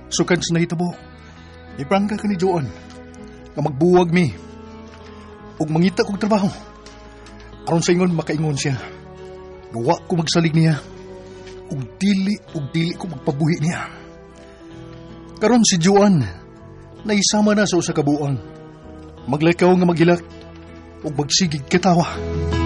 Sukan sa nahitabo, iprangka ka ni Joan nga magbuwag mi ug mangita kog trabaho. Aron sa ingon makaingon siya. Gawa ko magsalig niya ug dili ko magpabuhi niya. Karon si Joan naisama na sa usa ka buang. Maglakaw nga maghilak ug magsigig katawa.